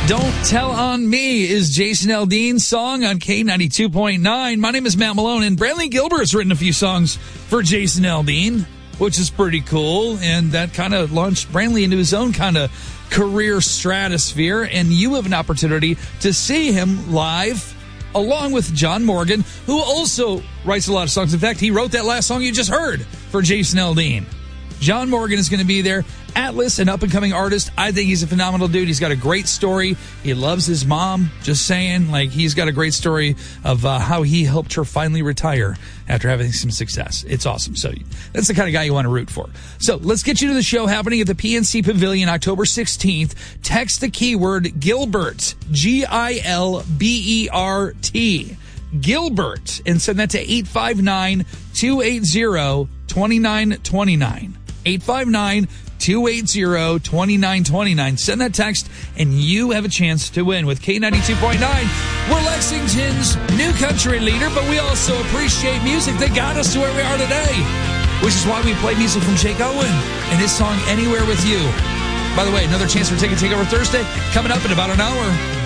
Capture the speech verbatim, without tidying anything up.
Don't Tell on Me is Jason Aldean's song on K ninety-two point nine. My name is Matt Malone, and Brantley Gilbert's written a few songs for Jason Aldean, which is pretty cool, and that kind of launched Brantley into his own kind of career stratosphere, and you have an opportunity to see him live along with John Morgan, who also writes a lot of songs. In fact, he wrote that last song you just heard for Jason Aldean. John Morgan is going to be there. Atlas, an up-and-coming artist. I think he's a phenomenal dude. He's got a great story. He loves his mom. Just saying, like, he's got a great story of uh, how he helped her finally retire after having some success. It's awesome. So that's the kind of guy you want to root for. So let's get you to the show happening at the P N C Pavilion October sixteenth. Text the keyword Gilbert, G I L B E R T, Gilbert, and send that to eight five nine, two eight zero, two nine two nine. eight five nine, two eight zero, two nine two nine. Send that text, and you have a chance to win with K ninety-two point nine. We're Lexington's new country leader, but we also appreciate music that got us to where we are today, which is why we play music from Jake Owen and his song Anywhere With You. By the way, another chance for Ticket Takeover Thursday coming up in about an hour.